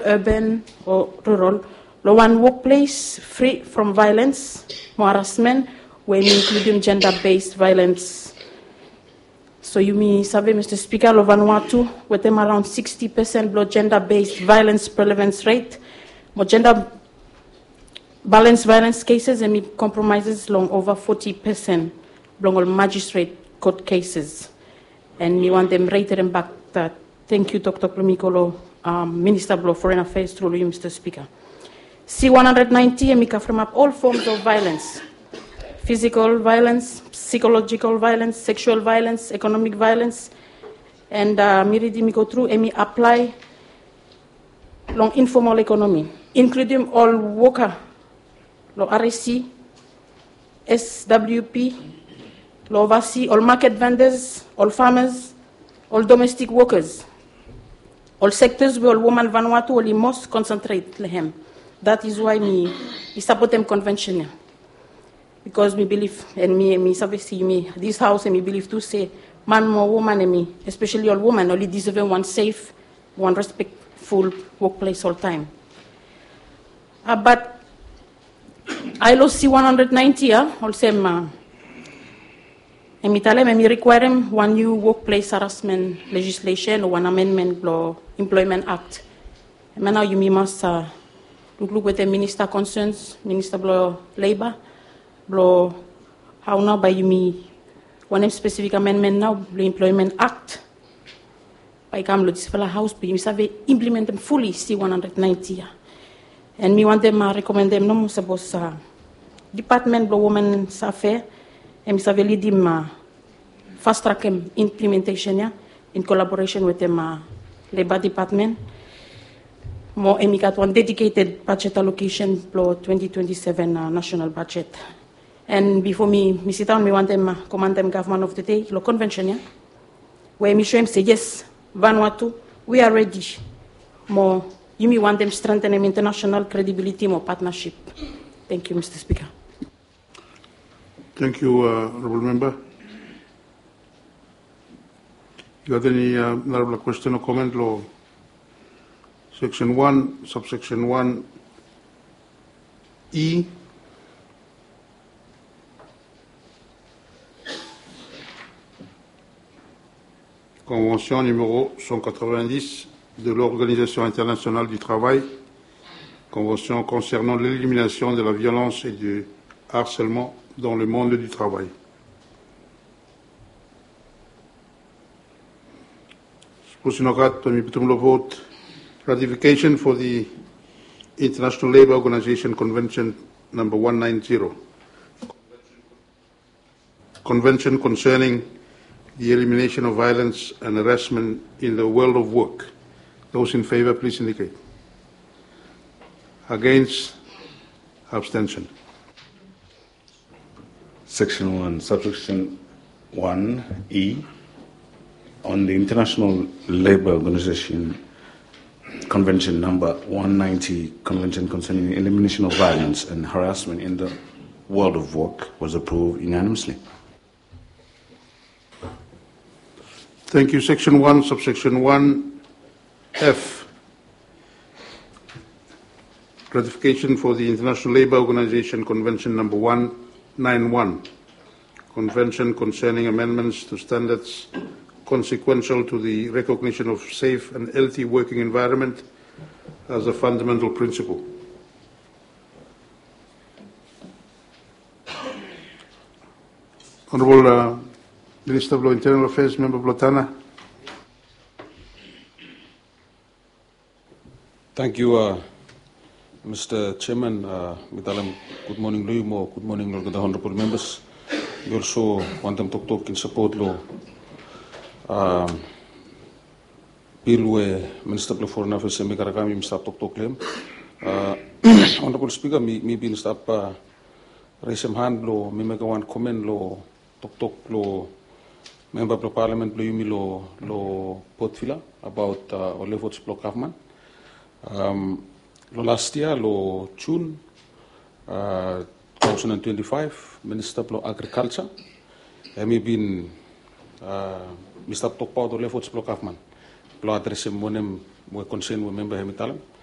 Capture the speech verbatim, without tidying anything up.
urban or rural, lo one workplace free from violence, more harassment, when including gender-based violence. So you may survey, Mister Speaker, lo Vanuatu, with them around sixty percent below gender-based violence prevalence rate, more gender balanced violence cases and compromises long over forty percent below all magistrate court cases. And we want them rated and back that. Thank you, Doctor Plumikolo, um, Minister of Foreign Affairs, through you, Mister Speaker. C one ninety, and we can frame up all forms of violence: physical violence, psychological violence, sexual violence, economic violence, and miridi uh, go through and we apply long informal economy, including all worker, lo R S C, S W P, lo oversee, all market vendors, all farmers, all domestic workers, all sectors where all women Vanuatu only most concentrate lehem. That is why me, we support them convention. Because we believe, and me, me, see me, this house, and me believe to say, man more woman and me, especially all women, only deserve one safe, one respectful workplace all time. Uh, but I lost C one ninety, uh, also, uh, and me tell them, and me require them one new workplace harassment legislation or one amendment law employment act. And now you me must uh, look, look with the minister concerns, minister of labor, blow how now by you me one specific amendment now the employment act by come lo this house but you have implement them fully C one ninety and me want them uh, recommend them no more suppose uh, department blow women's affair and me have lead them uh, fast track implementation yeah, in collaboration with them uh, labor department more and me got one dedicated budget allocation for twenty twenty-seven uh, national budget. And before me, me sit down, me want them uh, command them government of the day, the convention, yeah? Where me show them say, yes, Vanuatu, we are ready. More, you me want them strengthen them international credibility, more partnership. Thank you, Mister Speaker. Thank you, uh, Honourable Member. You got any uh, honourable question or comment, law? Section one, subsection one, E. Convention numéro cent quatre-vingt-dix de l'Organisation internationale du travail, convention concernant l'élimination de la violence et du harcèlement dans le monde du travail. Vote ratification for the International Labour Organization Convention number one ninety, Convention concerning the elimination of violence and harassment in the world of work. Those in favour, please indicate. Against? Abstention. Section one, subsection one E, on the International Labour Organization Convention number one ninety, Convention concerning the elimination of violence and harassment in the world of work, was approved unanimously. Thank you. Section one, subsection one, F. Ratification for the International Labour Organization Convention number one ninety-one, Convention concerning amendments to standards consequential to the recognition of safe and healthy working environment as a fundamental principle. Honourable uh, Minister of Internal Affairs, Member Blotana. Thank you, uh, Mister Chairman. Uh, good morning, Luimo. Good morning, Lord, the honourable members. We also want them to talk in support law. Um, bill where Minister of Foreign Affairs and Mikaragami Mister Tok claim. Honourable Speaker, me me bin stop uh, raise some hand law. Me make one comment law. Tok Tok law. Member of Parliament lo yumi lo lo Portfila about uh, Olevots block government. Um, lo last year lo June uh, twenty twenty-five, Minister of Agriculture, I been uh, Mister Tok Pau Olevots block government. Lo address him when I'm concerned with member Hemitalam.